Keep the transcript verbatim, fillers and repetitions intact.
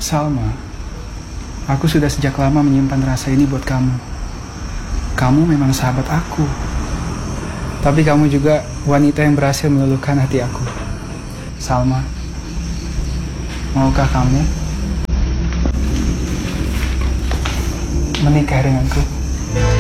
Salma, aku sudah sejak lama menyimpan rasa ini buat kamu. Kamu memang sahabat aku. Tapi kamu juga wanita yang berhasil meluluhkan hati aku. Salma, maukah kamu menikah denganku?